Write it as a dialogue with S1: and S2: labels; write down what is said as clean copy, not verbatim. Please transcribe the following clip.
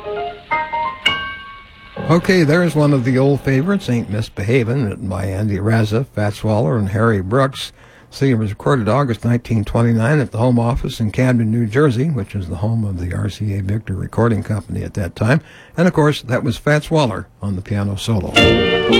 S1: Okay, there's one of the old favorites, Ain't Misbehavin', written by Andy Razza, Fats Waller, and Harry Brooks. See, it was recorded August 1929 at the home office in Camden, New Jersey, which is the home of the RCA Victor Recording Company at that time. And, of course, that was Fats Waller on the piano solo.